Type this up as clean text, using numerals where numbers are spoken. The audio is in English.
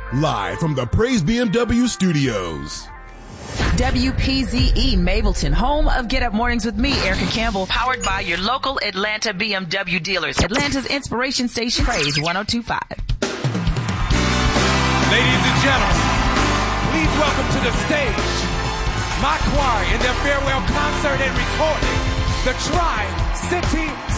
live from the Praise BMW studios. WPZE Mableton, home of Get Up Mornings with me, Erica Campbell, powered by your local Atlanta BMW dealers. Atlanta's inspiration station, Praise 102.5. Ladies and gentlemen, please welcome to the stage my choir in their farewell concert and recording, the Tri-City